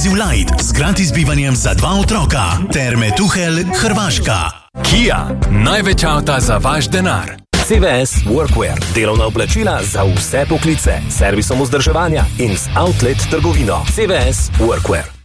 Iziv Light z gratis bivanjem za 2 otroka ter Metuhelj, Hrvaška. Kia, največ avta za vaš denar. CVS Workwear, delovna oblačila za vse poklice, servisom vzdrževanja in z outlet trgovino. CVS Workwear.